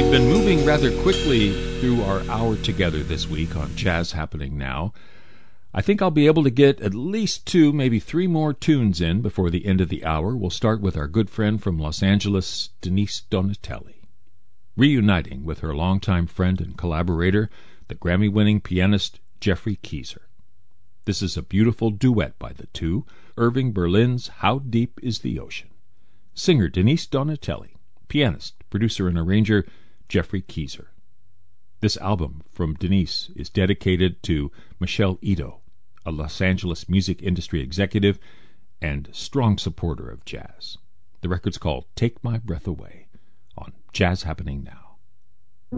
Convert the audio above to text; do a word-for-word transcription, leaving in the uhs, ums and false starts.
We've been moving rather quickly through our hour together this week on Jazz Happening Now. I think I'll be able to get at least two, maybe three more tunes in before the end of the hour. We'll start with our good friend from Los Angeles, Denise Donatelli, reuniting with her longtime friend and collaborator, the Grammy-winning pianist Geoffrey Keezer. This is a beautiful duet by the two, Irving Berlin's How Deep is the Ocean. Singer Denise Donatelli, pianist, producer, and arranger Geoffrey Keezer. This album from Denise is dedicated to Michelle Ito, a Los Angeles music industry executive and strong supporter of jazz. The record's called Take My Breath Away on Jazz Happening Now.